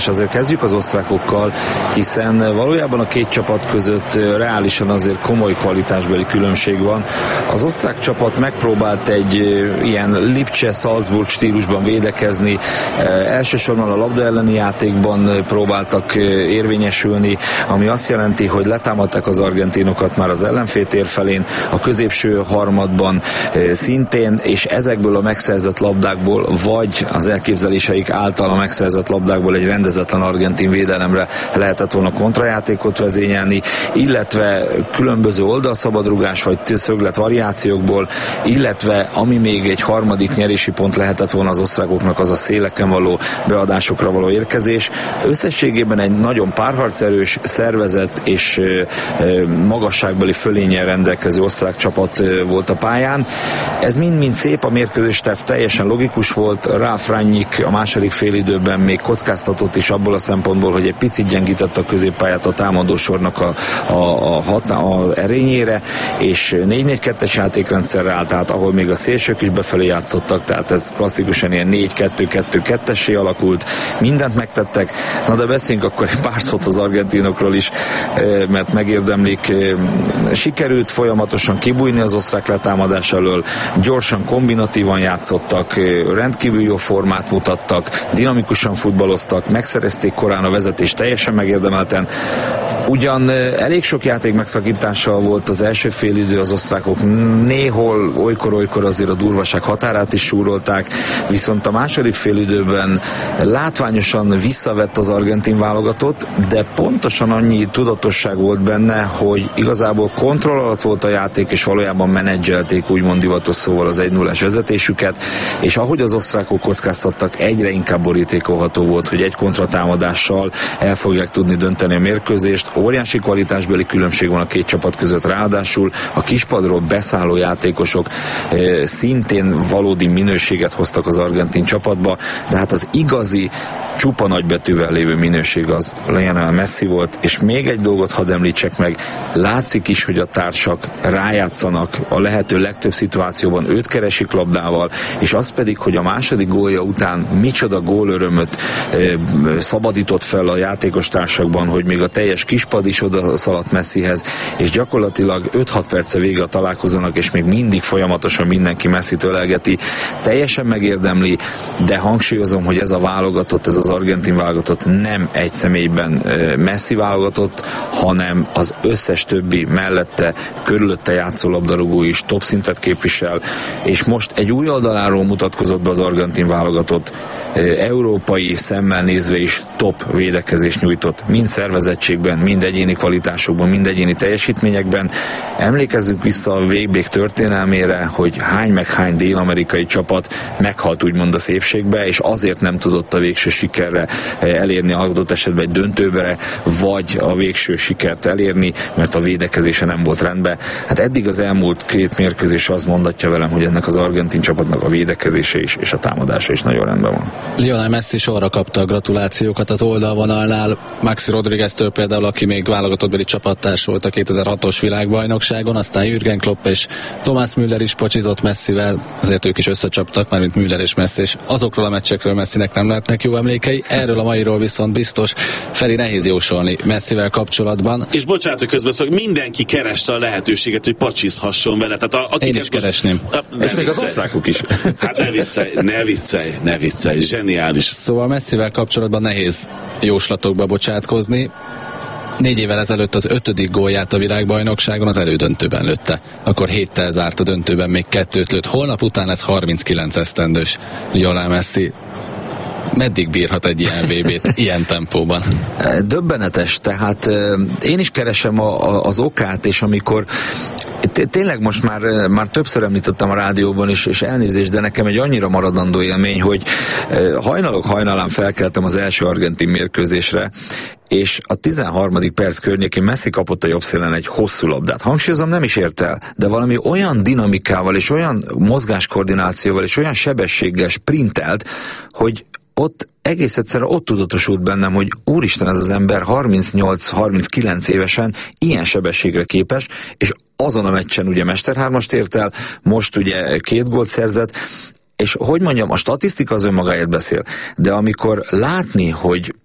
Azért kezdjük az osztrákokkal, hiszen valójában a két csapat között reálisan azért komoly kvalitásbeli különbség van. Az osztrák csapat megpróbált egy ilyen Lipcse-Salzburg stílusban védekezni, elsősorban a labda elleni játékban próbáltak érvényesülni, ami azt jelenti, hogy letámadták az argentinokat már az ellenfél tér felén, a középső harmadban szintén, és ezekből a megszerzett labdákból, vagy az elképzeléseik által a megszerzett labdákból egy rendezetlen argentin védelemre lehetett volna kontrajátékot vezényelni, illetve különböző oldalszabadrugás vagy szöglet variációkból, illetve ami még egy harmadik nyerési pont lehetett volna az osztrákoknak, az a széleken való beadásokra való érkezés. Összességében egy nagyon párharcerős, szervezett és magasságbeli fölénnyel rendelkező osztrák csapat volt a pályán. Ez mind-mind szép, a mérkőzésterv teljesen logikus volt. Ralf Rangnick a második félidőben még kockáztatott is abból a szempontból, hogy egy picit gyengítette a középpályát a támadósornak a erényére, és 4-4-2-es játékrendszerre állt, tehát ahol még a szélsők is befelé játszottak, tehát ez klasszikusan ilyen 4-2-2-2-essé alakult, mindent megtettek. Na de beszéljünk akkor egy pár szót az argentinokról is, mert megérdemlik. Sikerült folyamatosan kibújni az osztrák letámadás elől, gyorsan, kombinatívan játszottak, rendkívül jó formát mutattak, dinamikusan futballoztak, megszerezték korán a vezetést teljesen megérdemelten. Ugyan elég sok játék megszakítással volt az első félidő, az osztrákok néhol olykor azért a durvaság határát is súrolták, viszont a második félidőben látványosan visszavett az argentin válogatott, de pontosan annyi tudatosság volt benne, hogy igazából kontroll alatt volt a játék, és valójában menedzselték, úgymond divatos szóval az 1-0-es vezetésüket, és ahogy az osztrákok kockáztattak, egyre inkább borítékolható volt, hogy egy kontratámadással el fogják tudni dönteni a mérkőzést. Óriási kvalitásbeli különbség van a két csapat között, ráadásul a kispadról beszálló játékosok szintén valódi minőséget hoztak az argentin csapatba, de hát az igazi csupa nagybetűvel lévő minőség az Lionel Messi volt, és még egy dolgot hadd említsek meg, látszik is, hogy a társak rájátszanak a lehető legtöbb szituációban, őt keresik labdával, és az pedig, hogy a második gólja után micsoda gólörömöt szabadított fel a játékos társakban, hogy még a teljes kispad is oda szaladt Messihez, és gyakorlatilag 5-6 perce vége a találkozónak, és még mindig folyamatosan mindenki Messit ölelgeti. Teljesen megérdemli, de hangsúlyozom, hogy ez a válogatott, ez az argentin válogatott nem egy személyben Messi válogatott, hanem az összes többi mellette, körülötte játszó labdarúgó is top szintet képvisel, és most egy új oldaláról mutatkozott be az argentin válogatott, európai szemmel nézve is top védekezést nyújtott, mind szervezettségben, mind egyéni kvalitásokban, mind egyéni teljesítményekben. Emlékezzünk vissza a végbék történelmére, hogy hány dél-amerikai csapat meghalt úgymond a szépségbe, és azért nem tudott a végső sikerre elérni, adott esetben egy döntőbe, vagy a végső sikert elérni, mert a védekezése nem volt rendben. Hát eddig az elmúlt két mérkőzés az mondatja velem, hogy ennek az argentin csapatnak a védekezése is, és a támadása is nagyon rendben van. Lionel Messi sorra kapta a gratulációkat az oldalvonalnál, Maxi Rodrigueztől például, aki még válogatottbeli csapattárs volt a 2006-os világbajnokságon, aztán Jürgen Klopp és Thomas Müller is pocsizott Messivel, azért ők is összecsaptak, már mint Müller és Messi, és azokról a meccsekről Messinek nem lehetnek jó emlékei, erről a mairól viszont biztos. Feri, nehéz jósolni Messivel kapcsolatban. És bocsánat, hogy közbeszólok, mindenki kereste a lehetőséget, hogy pacsizhasson vele. Tehát én is keresném. És még az osztrákok is. Hát ne viccelj, zseniális. Szóval Messivel kapcsolatban nehéz jóslatokba bocsátkozni. 4 évvel ezelőtt az 5. gólját a világbajnokságon az elődöntőben lőtte. Akkor 7-tel zárt a döntőben, még 2-t lőtt. Holnap után lesz 39 esztendős Lionel Messi. Meddig bírhat egy ilyen VB-t ilyen tempóban? Döbbenetes, tehát én is keresem az okát, és amikor tényleg most már többször említettem a rádióban is, és elnézést, de nekem egy annyira maradandó élmény, hogy hajnalán felkeltem az első argentin mérkőzésre, és a 13. perc környékén Messi kapott a jobb szélen egy hosszú labdát. Hangsúlyozom, nem is ért el, de valami olyan dinamikával, és olyan mozgáskoordinációval, és olyan sebességgel sprintelt, hogy ott egész egyszerűen ott tudatosult bennem, hogy úristen, ez az ember 38-39 évesen ilyen sebességre képes, és azon a meccsen ugye Mesterhármast ért el, most ugye 2 gólt szerzett, és hogy mondjam, a statisztika az önmagáért beszél, de amikor látni, hogy